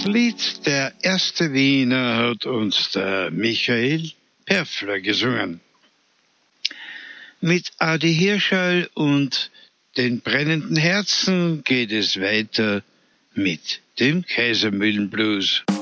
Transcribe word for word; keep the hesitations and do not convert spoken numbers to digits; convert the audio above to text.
Lied Der erste Wiener hat uns der Michael Perfler gesungen. Mit Adi Hirschall und den brennenden Herzen geht es weiter mit dem Kaisermühlenblues.